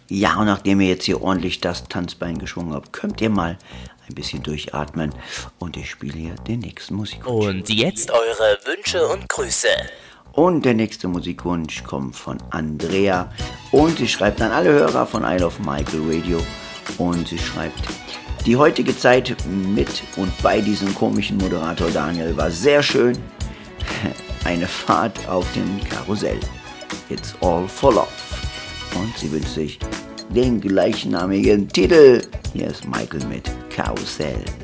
Ja, und nachdem ihr jetzt hier ordentlich das Tanzbein geschwungen habt, könnt ihr mal ein bisschen durchatmen und ich spiele hier den nächsten Musikwunsch. Und jetzt eure Wünsche und Grüße. Und der nächste Musikwunsch kommt von Andrea und sie schreibt an alle Hörer von I Love Michael Radio und sie schreibt: Die heutige Zeit mit und bei diesem komischen Moderator Daniel war sehr schön. Eine Fahrt auf dem Karussell. It's all for love. Und sie wünscht sich den gleichnamigen Titel. Hier ist Michael mit Karussell.